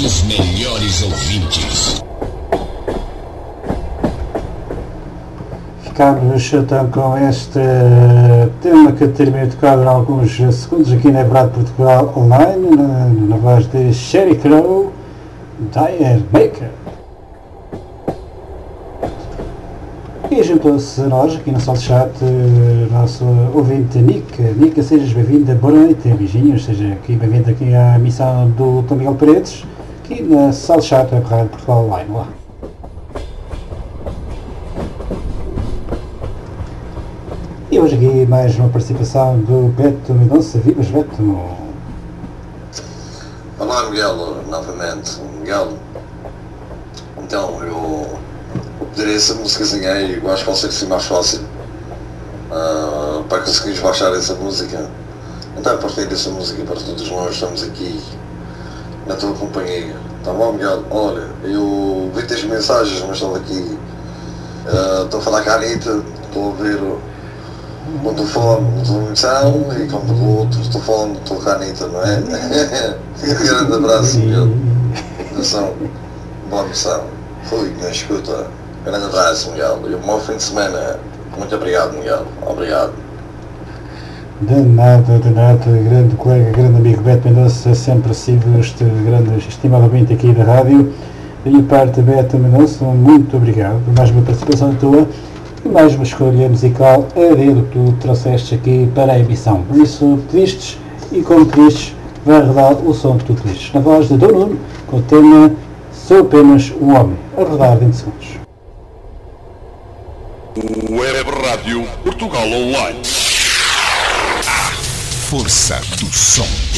dos melhores ouvintes. Ficamos então com este tema que termina de tocar em alguns segundos aqui na Verdade Portugal Online, na voz de Sheryl Crow, Diane Baker. E juntou-se a nós aqui no Sal Chat nosso ouvinte Nick. Nick, sejas bem-vindo, boa noite, beijinhos, seja aqui bem-vindo aqui à missão do Tom Miguel Paredes, aqui na Sal Chat da Rádio Portugal Online. Lá. E hoje aqui mais uma participação do Beto Mendonça. Vivas, Beto? Olá, Miguel, novamente. Miguel, então eu pedirei essa músicazinha aí, eu acho que vai ser mais fácil para conseguires baixar essa música. Então partilho essa música para todos nós, estamos aqui na tua companhia. Tá bom, Miguel? Olha, eu vi as mensagens, mas estou aqui, estou a falar com a Anitta, estou a ver o telefone de televisão e quando o outro telefone estou com a Anitta, não é? Grande abraço, Miguel. Noção, boa missão. Fui na escuta. Grande abraço, Miguel. E um bom fim de semana. Muito obrigado, Miguel. Obrigado. De nada, grande colega, grande amigo Beto Mendonça, sempre sido este grande, estimado ouvinte aqui da rádio. Da minha parte, Beto Mendonça, muito obrigado por mais uma participação tua e mais uma escolha musical a dedo que tu trouxeste aqui para a emissão. Por isso, pedistes e como pedistes, vai rodar o som que tu pedistes. Na voz de Dom Nuno, com o tema Sou Apenas um Homem, a rodar 20 segundos. Web Rádio Portugal Online. A força do som.